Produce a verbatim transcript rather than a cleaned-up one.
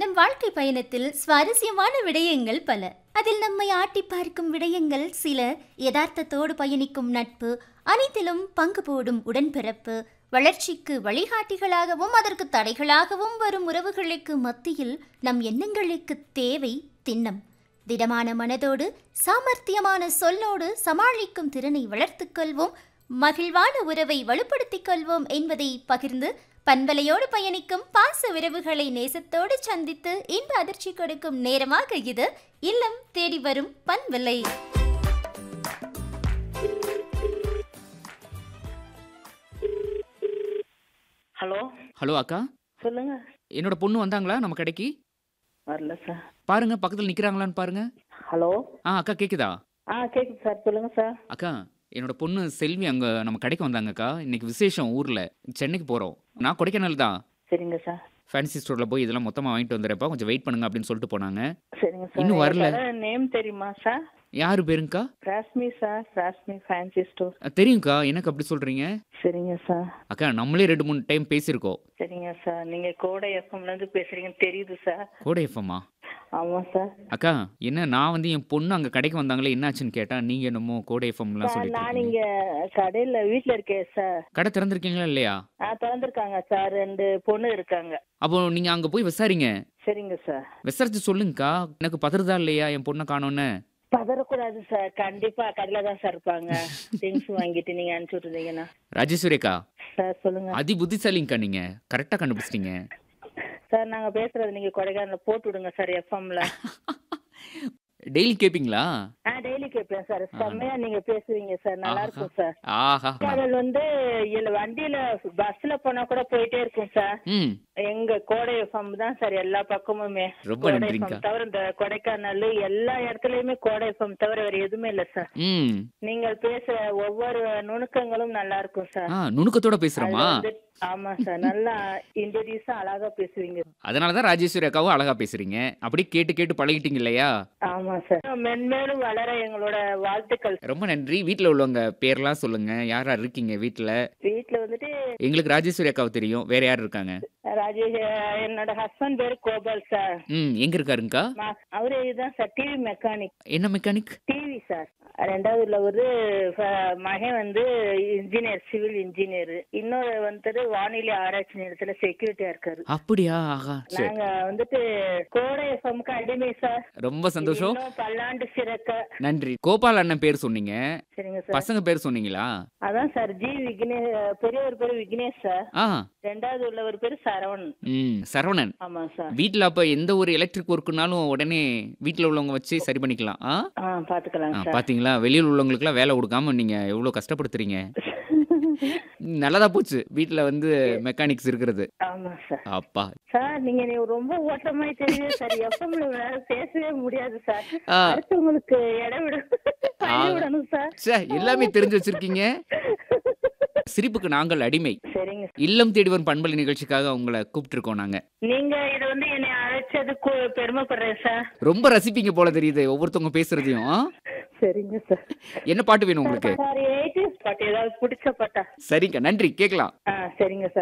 நம் வாழ்க்கை பயணத்தில் சுவாரஸ்யமான விடயங்கள் பல. அதில் நம்மை ஆட்டி பார்க்கும் விடயங்கள் சில. யதார்த்தத்தோடு பயணிக்கும் நட்பு, அனைத்திலும் பங்கு போடும் உடன்பிறப்பு, வளர்ச்சிக்கு வழிகாட்டிகளாகவும் அதற்கு தடைகளாகவும் வரும் உறவுகளுக்கு மத்தியில் நம் எண்ணங்களுக்கு தேவை திண்ணம். திடமான மனதோடு சாமர்த்தியமான சொல்லோடு சமாளிக்கும் திறனை வளர்த்துக் கொள்வோம், மகிழ்வான உறவை வலுப்படுத்திக் கொள்வோம் என்பதை பகிர்ந்து பண்பலையோடு பயணிக்கும் பாச உறவுகளை நேசத்தோடு சந்தித்து இன்ப அதிர்ச்சி கொடுக்கும் நேரமாக இது இல்லம் தேடி வரும் பண்பலை. ஹலோ ஹலோ அக்கா, சொல்லுங்க. என்னோட பொண்ணு வந்தாங்களா நம்ம கடைக்கு? வரல சார். பாருங்க, பக்கத்துல நிக்கிறாங்களான்னு பாருங்க. ஹலோ. ஆ அக்கா, கேக்குதா? ஆ கேக்குது சார், சொல்லுங்க சார். அக்கா, என்னோட பொண்ணு செல்வி அங்க நம்ம கடைக்கு வந்தாங்கக்கா. இன்னைக்கு விசேஷம் ஊர்ல, சென்னைக்கு போறோம். நான் கொடைக்கானல் தான். சரிங்க சார். ஃபேன்சி ஸ்டோர்ல போய் இதெல்லாம் மொத்தமா வாங்கிட்டு வந்துடுறப்பா, கொஞ்சம் வெயிட் பண்ணுங்க அப்படின்னு சொல்லிட்டு போனாங்க. சரிங்க சார். இன்னும் வரல. நேம் தெரியுமா சார்? யாரு பேருங்கக்கா? Rasmi sir, Rasmi fancy store. அஹ், தெரியும்க்கா. எனக்கு அப்படி சொல்றீங்க? சரிங்க சார். அக்கா, நம்மளே ரெண்டு மூணு டைம் பேசியிருக்கோம். சரிங்க சார். நீங்க கோடை எஃப்எம்ல இருந்து பேசுறீங்கன்னு தெரியுது சார். கோடை எஃப்எம்மா? ஆமா சார். அக்கா, என்ன நான் வந்து என் பொண்ணு அங்க கடைக்கு வந்தாங்களே, என்னாச்சுன்னு கேட்டா நீங்க என்னமோ கோடை எஃப்எம்லாம் சார், சொல்லிட்டு நான் இருக்கீங்க. இங்க கடையில வீட்ல இருக்கேன் சார். கடை திறந்திருக்கீங்களா இல்லையா? ஆ திறந்திருக்காங்க சார். ரெண்டு பொண்ணு இருக்காங்க. அப்போ நீங்க அங்க போய் விசாரிங்க. சரிங்க சார். விசாரிச்சு சொல்லுங்கக்கா. எனக்கு பதறதா இல்லையா என் பொண்ணை காணோன்னு? பதறக்கூடாது சார். கண்டிப்பா கடையில தான் சார் இருப்பாங்க. திங்ஸ் வாங்கிட்டு நீங்க அனுப்பிச்சு விட்டுருந்தீங்கன்னா. ராஜேஸ்வரிக்கா, சார் சொல்லுங்க. அதி புத்திசாலிங்கக்கா. நீங்க கரெக்டா கண்டுபிடிச்சிட்டீங்க. சார் நாங்க பேசுறது நீங்க கொடைக்கானல போட்டு விடுங்க சார் எஃப்எம்ல. டெய்லி கேப்பீங்களா? ஆ டெய்லி கேட்பேன் சார். செம்மையா நீங்க பேசுவீங்க சார். நல்லா இருக்கும் சார். ஆஹா. அதில் வந்து இல்ல வண்டியில பஸ்ல போனா கூட போயிட்டே இருக்கும் சார். ம். எங்க கோடை எஃப்எம் தான் சார் எல்லா பக்கமுமே. ரொம்ப கோடை நன்றிங்கக்கா. எஃப்எம் தவிர இந்த கொடைக்கானல் எல்லா இடத்துலயுமே கோடை எஃப்எம் தவிர வேற எதுவுமே இல்ல சார். ம். நீங்கள் பேசுற ஒவ்வொரு நுணுக்கங்களும் நல்லா இருக்கும் சார். ஆ, நுணுக்கத்தோட அதுல பேசுறோமா? வந்து ஆமா சார். நல்லா இன்ட்ரோடியூஸா அழகா பேசுவீங்க. அதனாலதான் ராஜேஸ்வரி அக்காவும் அழகா பேசுறீங்க. அப்படி கேட்டு கேட்டு பழகிட்டீங்க இல்லையா? ஆமா சார். மென்மேலும் வளர எங்களோட வாழ்த்துக்கள். ரொம்ப நன்றி. வீட்ல உள்ளவங்க பேர்லாம் சொல்லுங்க. யார் யார் இருக்கீங்க வீட்ல? வீட்டுல வந்துட்டு எங்களுக்கு ராஜேஸ்வரி அக்காவை தெரியும். வேற யார் இருக்காங்க? ராஜேஷ், என்னோட ஹஸ்பண்ட் பேரு கோபால் சார். ம். எங்க இருக்காருங்கக்கா? மா- அவரு இதுதான் சார் டிவி மெக்கானிக். என்ன மெக்கானிக்? TV sir. ரெண்டாவது உள்ள ஒரு ஃப- மகன் வந்து இன்ஜினியர், சிவில் இன்ஜினியர். இன்னொரு வந்துட்டு வானிலை ஆராய்ச்சி நிலையத்துல செக்யூரிட்டியா இருக்காரு. அப்படியா? ஆஹா, சரி. நாங்க வந்துட்டு கோடை எஃப்எம்க்கு அடிமை சார். ரொம்ப சந்தோஷம். இன்னும் பல்லாண்டு சிறக்க. நன்றி. கோபால் அண்ணன் பேர் சொன்னீங்க. சரிங்க சார். பசங்க பேர் சொன்னீங்களா? அதான் சார் ஜி விக்னேஷ். பெரியவர் பேரு விக்னேஷ் சார். ஆ. ரெண்டாவது உள்ளவர் பேரு சரவணன். ம். சரவணன். ஆமா சார். வீட்ல அப்ப எந்த ஒரு எலக்ட்ரிக் ஒர்க்குனாலும் உடனே வீட்ல உள்ளவங்க வச்சு சரி பண்ணிக்கலாம். ஆ? ஆ பாத்துக்கலாம் ஆ, சார். பாத்தீங்களா? வெளியூர் உள்ளவங்களுக்குலாம் வேலை கொடுக்காம நீங்க எவ்வளவு கஷ்டப்படுத்துறீங்க. நல்லதா போச்சு வீட்ல வந்து மெக்கானிக்ஸ் இருக்கிறது. ஆமா சார். அப்பா. சார் நீங்க நீ ரொம்ப ஓட்டமாய் தெரியுது சார். எஃப்எம்ல வேற பேசவே முடியாது சார். ஆ. அடுத்தவங்களுக்கு இடம் விட ஆ. வழி விடணும் சார். ச்சே, எல்லாமே தெரிஞ்சு வச்சிருக்கீங்க. சிரிப்புக்கு நாங்கள் அடிமை. சரிங்க சார். இல்லம் தேடி வரும் பண்பலை நிகழ்ச்சிக்காக உங்களை கூப்பிட்டுருக்கோம் நாங்க. நீங்க இத வந்து என்னை அழைச்சதுக்கு பெருமைப்படுறேன் சார். ரொம்ப ரசிப்பீங்க போல தெரியுது ஒவ்வொருத்தவங்க பேசுறதையும். ஆ? சரிங்க சார். என்ன பாட்டு வேணும் உங்களுக்கு? சார் எயிட்டிஸ் பாட்டு ஏதாவது பிடிச்ச பாட்டா? சரிங்க, நன்றி. கேட்கலாம். ஆ சரிங்க சார்.